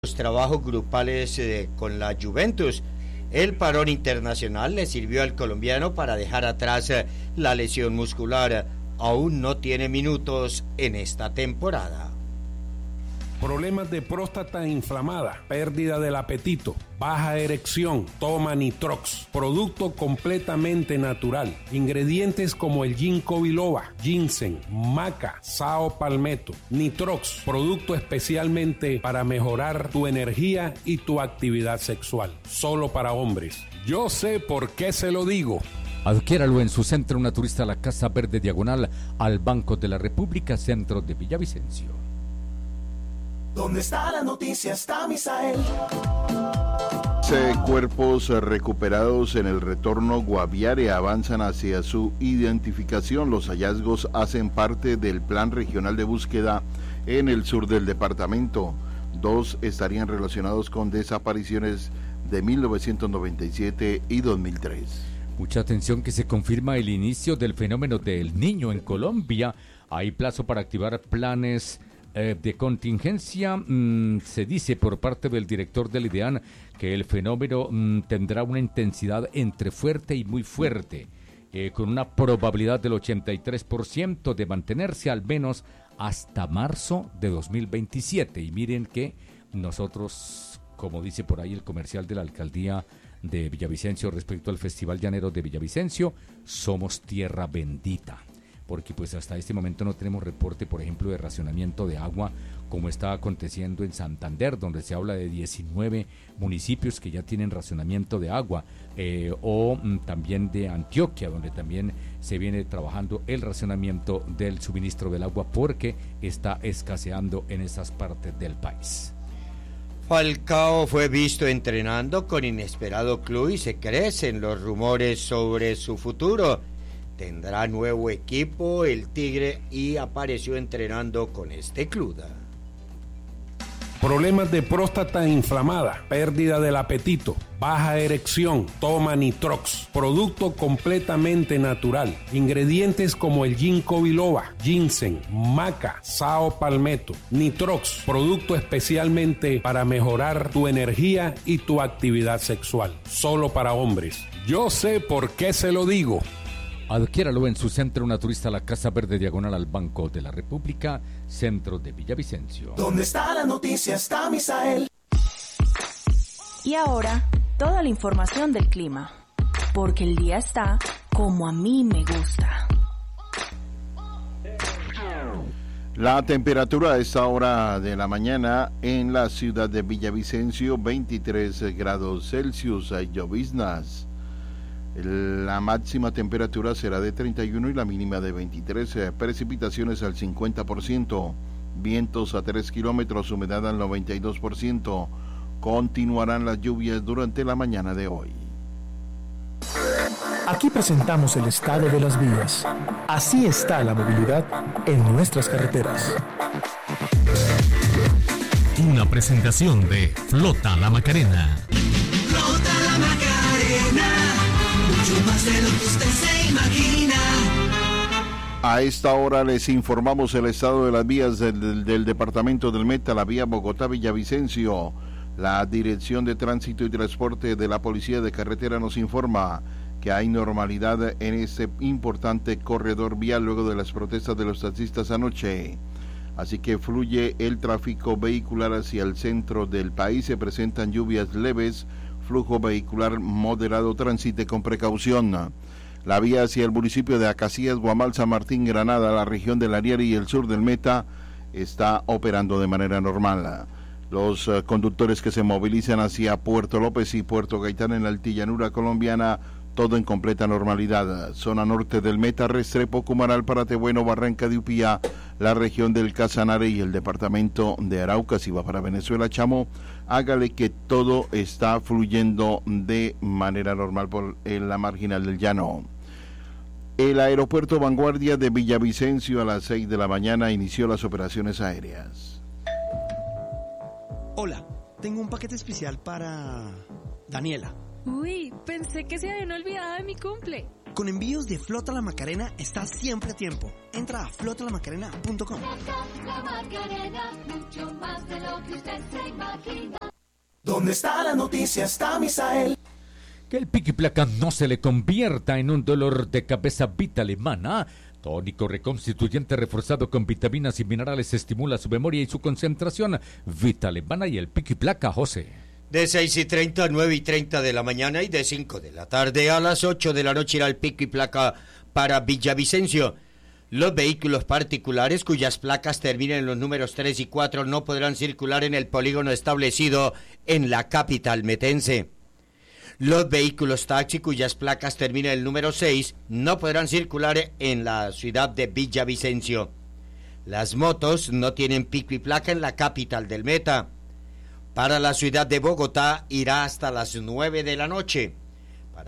Los trabajos grupales con la Juventus. El parón internacional le sirvió al colombiano para dejar atrás la lesión muscular. Aún no tiene minutos en esta temporada. Problemas de próstata inflamada, pérdida del apetito, baja erección, toma Nitrox, producto completamente natural. Ingredientes como el ginkgo biloba, ginseng, maca, sao palmetto. Nitrox, producto especialmente para mejorar tu energía y tu actividad sexual. Solo para hombres. Yo sé por qué se lo digo. Adquiéralo en su centro naturista La Casa Verde, diagonal al Banco de la República, centro de Villavicencio. ¿Dónde está la noticia? Está Misael. Cuerpos recuperados en el retorno Guaviare avanzan hacia su identificación. Los hallazgos hacen parte del Plan Regional de Búsqueda en el sur del departamento. 2 estarían relacionados con desapariciones de 1997 y 2003. Mucha atención, que se confirma el inicio del fenómeno del Niño en Colombia. Hay plazo para activar planes de contingencia. Se dice por parte del director del IDEAN que el fenómeno tendrá una intensidad entre fuerte y muy fuerte, con una probabilidad del 83% de mantenerse al menos hasta marzo de 2027. Y miren que nosotros, como dice por ahí el comercial de la alcaldía de Villavicencio respecto al Festival Llanero de Villavicencio, somos tierra bendita, porque pues hasta este momento no tenemos reporte, por ejemplo, de racionamiento de agua, como está aconteciendo en Santander, donde se habla de 19 municipios que ya tienen racionamiento de agua, o también de Antioquia, donde también se viene trabajando el racionamiento del suministro del agua, porque está escaseando en esas partes del país. Falcao fue visto entrenando con inesperado club y se crecen los rumores sobre su futuro. Tendrá nuevo equipo el Tigre y apareció entrenando con este club. Problemas de próstata inflamada, pérdida del apetito, baja erección, toma Nitrox, producto completamente natural. Ingredientes como el ginkgo biloba, ginseng, maca, sao palmetto. Nitrox, producto especialmente para mejorar tu energía y tu actividad sexual. Solo para hombres. Yo sé por qué se lo digo. Adquiéralo en su centro naturista La Casa Verde, diagonal al Banco de la República, centro de Villavicencio. ¿Dónde está la noticia? Está Misael. Y ahora, toda la información del clima, porque el día está como a mí me gusta. La temperatura a esta hora de la mañana en la ciudad de Villavicencio, 23 grados Celsius, hay lloviznas. La máxima temperatura será de 31 y la mínima de 23, precipitaciones al 50%, vientos a 3 kilómetros, humedad al 92%. Continuarán las lluvias durante la mañana de hoy. Aquí presentamos el estado de las vías. Así está la movilidad en nuestras carreteras. Una presentación de Flota La Macarena. Flota La Macarena, mucho más de lo que usted se imagina. A esta hora les informamos el estado de las vías del departamento del Meta, la vía Bogotá-Villavicencio. La Dirección de Tránsito y Transporte de la Policía de Carretera nos informa que hay normalidad en este importante corredor vial luego de las protestas de los taxistas anoche. Así que fluye el tráfico vehicular hacia el centro del país, se presentan lluvias leves, flujo vehicular moderado, transite con precaución. La vía hacia el municipio de Acacías, Guamal, San Martín, Granada, la región del Ariari y el sur del Meta está operando de manera normal. Los conductores que se movilizan hacia Puerto López y Puerto Gaitán en la altillanura colombiana, todo en completa normalidad. Zona norte del Meta, Restrepo, Cumaral, Paratebueno, Barranca de Upía, la región del Casanare y el departamento de Arauca. Si va para Venezuela, Chamo, hágale que todo está fluyendo de manera normal por la marginal del Llano. El aeropuerto Vanguardia de Villavicencio a las 6 de la mañana inició las operaciones aéreas. Hola, tengo un paquete especial para Daniela. Uy, pensé que se habían olvidado de mi cumple. Con envíos de Flota La Macarena estás siempre a tiempo. Entra a flotalamacarena.com. La Macarena, mucho más de lo que usted se imagina. ¿Dónde está la noticia? Está Misael. Que el pico y placa no se le convierta en un dolor de cabeza. Vita Alemana, tónico reconstituyente reforzado con vitaminas y minerales, estimula su memoria y su concentración. Vita Alemana y el pico y placa, José. De 6:30 a 9:30 de la mañana y de 5 de la tarde a las 8 de la noche irá el pico y placa para Villavicencio. Los vehículos particulares cuyas placas terminen en los números 3 y 4 no podrán circular en el polígono establecido en la capital metense. Los vehículos taxi cuyas placas terminen en el número 6 no podrán circular en la ciudad de Villavicencio. Las motos no tienen pico y placa en la capital del Meta. Para la ciudad de Bogotá irá hasta las 9 de la noche.